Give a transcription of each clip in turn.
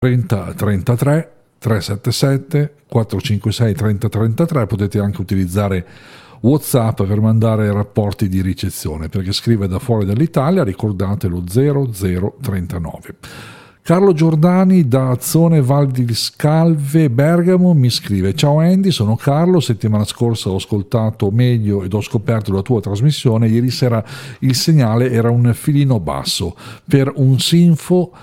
30 33 377 456 30 33. Potete anche utilizzare WhatsApp per mandare rapporti di ricezione, perché scrive da fuori dall'Italia, ricordate lo 0039. Carlo Giordani da Azzone Val di Scalve Bergamo mi scrive: ciao Andy, sono Carlo, settimana scorsa ho ascoltato meglio ed ho scoperto la tua trasmissione. Ieri sera il segnale era un filino basso per un Sinfo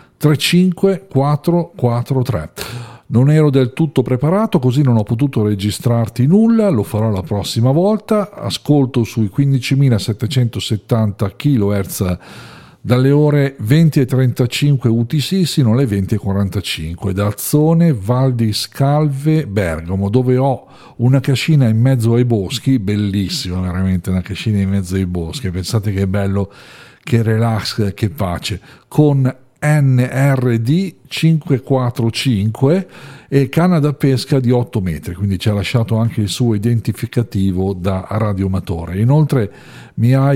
35443. Non ero del tutto preparato, così non ho potuto registrarti nulla, lo farò la prossima volta. Ascolto sui 15.770 kHz dalle ore 20:35 UTC sino alle 20:45 da Azzone Val di Scalve Bergamo, dove ho una cascina in mezzo ai boschi, bellissima veramente, una cascina in mezzo ai boschi, pensate che bello, che relax, che pace, con NRD 545 e canna da pesca di 8 metri, quindi ci ha lasciato anche il suo identificativo da radioamatore. Inoltre mi ha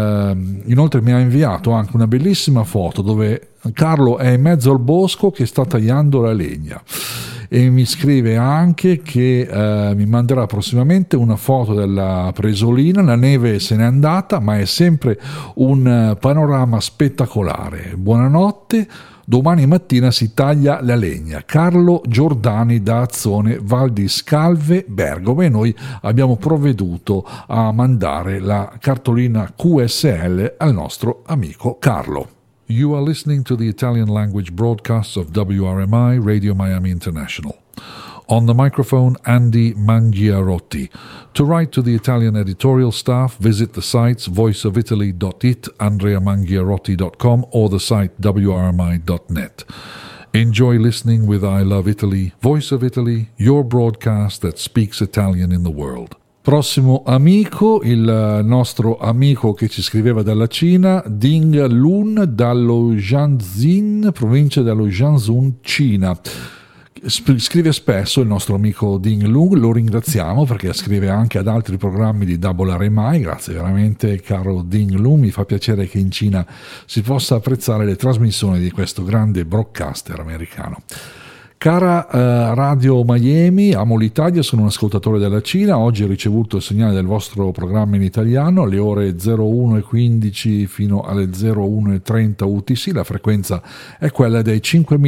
inviato anche una bellissima foto dove Carlo è in mezzo al bosco che sta tagliando la legna, e mi scrive anche che mi manderà prossimamente una foto della Presolina. La neve se n'è andata, ma è sempre un panorama spettacolare. Buonanotte, domani mattina si taglia la legna. Carlo Giordani da Azzone Val di Scalve Bergamo, e noi abbiamo provveduto a mandare la cartolina QSL al nostro amico Carlo. You are listening to the Italian language broadcasts of WRMI Radio Miami International. On the microphone, Andy Mangiarotti. To write to the Italian editorial staff, visit the sites voiceofitaly.it, andreamangiarotti.com, or the site wrmi.net. Enjoy listening with I Love Italy, Voice of Italy, your broadcast that speaks Italian in the world. Prossimo amico, il nostro amico che ci scriveva dalla Cina, Ding Lun dallo Jiangxin, provincia dello Jiangsu, Cina. Scrive spesso il nostro amico Ding Lung, lo ringraziamo perché scrive anche ad altri programmi di WRMI. Grazie veramente, caro Ding Lung, mi fa piacere che in Cina si possa apprezzare le trasmissioni di questo grande broadcaster americano. Cara Radio Miami, amo l'Italia, sono un ascoltatore della Cina. Oggi ho ricevuto il segnale del vostro programma in italiano alle ore 01:15 fino alle 01:30 UTC. La frequenza è quella dei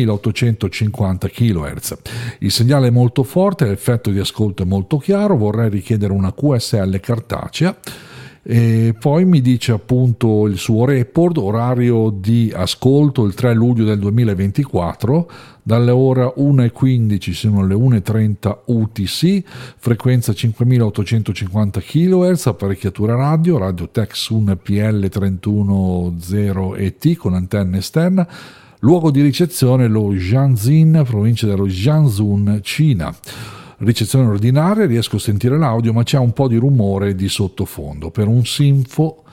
5.850 kHz. Il segnale è molto forte, l'effetto di ascolto è molto chiaro. Vorrei richiedere una QSL cartacea. E poi mi dice appunto il suo report, orario di ascolto il 3 luglio del 2024 dalle ore 1:15 sino alle 1:30 UTC, frequenza 5.850 kHz, apparecchiatura radio Tex-1 PL310ET con antenna esterna, luogo di ricezione lo Jiangxin, provincia dello Jiangsu, Cina. Ricezione ordinaria, riesco a sentire l'audio ma c'è un po' di rumore di sottofondo per un Sinfo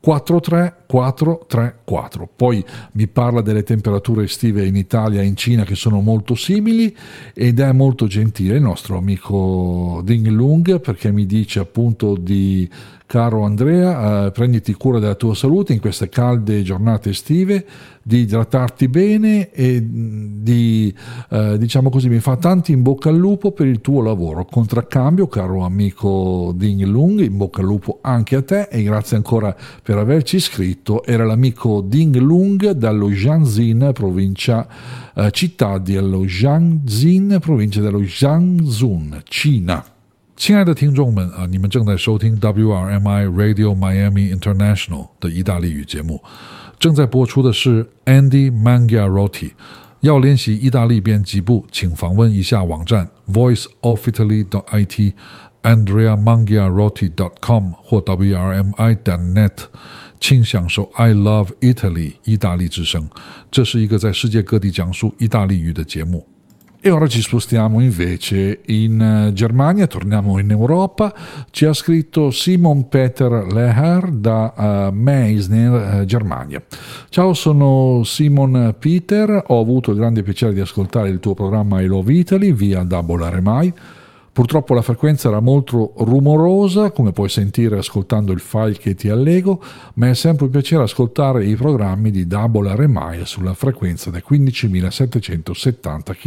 43434. Poi mi parla delle temperature estive in Italia e in Cina che sono molto simili, ed è molto gentile il nostro amico Ding Lung, perché mi dice appunto di: caro Andrea, prenditi cura della tua salute in queste calde giornate estive, di idratarti bene e di, diciamo così, mi fa tanti in bocca al lupo per il tuo lavoro. Contraccambio, caro amico Ding Lung, in bocca al lupo anche a te e grazie ancora per averci iscritto. Era l'amico Ding Lung dallo Jiangxin, provincia, città dello Jiangxin, provincia dello Jiangsu, Cina. 亲爱的听众们啊，你们正在收听 WRMI Radio Miami International 的意大利语节目，正在播出的是 Andy Mangiarotti。要练习意大利编辑部，请访问一下网站 voiceofitaly.it andreamangiarotti.com 或 wrmi.net， 请享受 I Love Italy 意大利之声。这是一个在世界各地讲述意大利语的节目。E ora ci spostiamo invece in Germania, torniamo in Europa. Ci ha scritto Simon Peter Leher da Meisner, Germania. Ciao, sono Simon Peter, ho avuto il grande piacere di ascoltare il tuo programma I Love Italy via WRMI. Purtroppo la frequenza era molto rumorosa, come puoi sentire ascoltando il file che ti allego, ma è sempre un piacere ascoltare i programmi di Double RMI sulla frequenza dei 15.770 kHz.